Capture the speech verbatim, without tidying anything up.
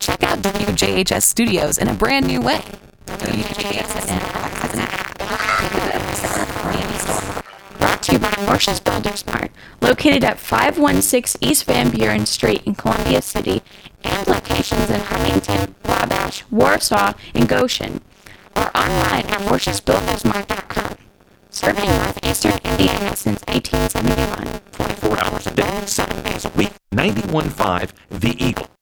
Check out W J H S Studios in a brand new way. W J H S has an app. Brought to you by Marshalls Builder Smart, located at five one six East Van Buren Street in Columbia City, and locations in Huntington, Wabash, Warsaw, and Goshen, or online at marshalls builder smart dot com. Serving northeastern Indiana since eighteen seventy-one. twenty-four hours a day, seven days a week. ninety-one point five The Eagle.